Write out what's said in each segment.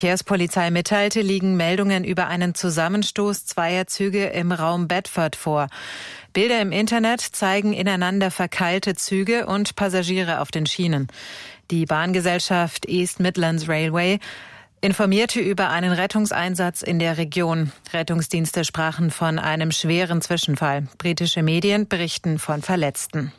Die Verkehrspolizei mitteilte, liegen Meldungen über einen Zusammenstoß zweier Züge im Raum Bedford vor. Bilder im Internet zeigen ineinander verkeilte Züge und Passagiere auf den Schienen. Die Bahngesellschaft East Midlands Railway informierte über einen Rettungseinsatz in der Region. Rettungsdienste sprachen von einem schweren Zwischenfall. Britische Medien berichten von Verletzten.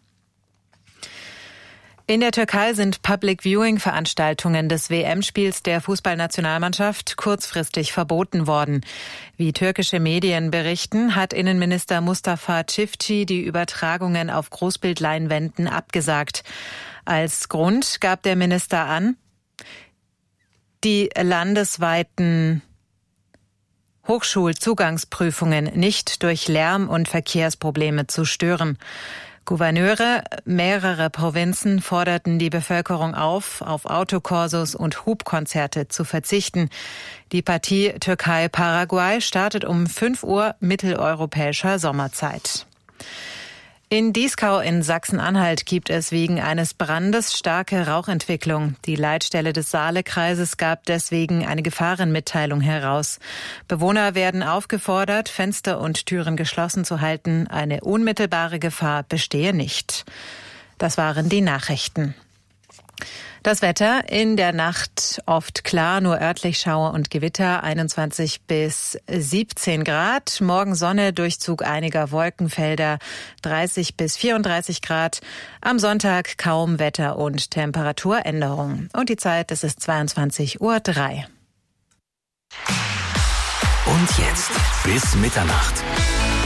In der Türkei sind Public-Viewing-Veranstaltungen des WM-Spiels der Fußballnationalmannschaft kurzfristig verboten worden. Wie türkische Medien berichten, hat Innenminister Mustafa Çiftçi die Übertragungen auf Großbildleinwänden abgesagt. Als Grund gab der Minister an, die landesweiten Hochschulzugangsprüfungen nicht durch Lärm- und Verkehrsprobleme zu stören. Gouverneure mehrerer Provinzen forderten die Bevölkerung auf Autokorsos und Hubkonzerte zu verzichten. Die Partie Türkei-Paraguay startet um 5 Uhr mitteleuropäischer Sommerzeit. In Dieskau in Sachsen-Anhalt gibt es wegen eines Brandes starke Rauchentwicklung. Die Leitstelle des Saalekreises gab deswegen eine Gefahrenmitteilung heraus. Bewohner werden aufgefordert, Fenster und Türen geschlossen zu halten. Eine unmittelbare Gefahr bestehe nicht. Das waren die Nachrichten. Das Wetter in der Nacht oft klar, nur örtlich Schauer und Gewitter, 21 bis 17 Grad. Morgen Sonne, Durchzug einiger Wolkenfelder, 30 bis 34 Grad. Am Sonntag kaum Wetter- und Temperaturänderung. Und die Zeit, es ist 22:03 Uhr. Und jetzt bis Mitternacht.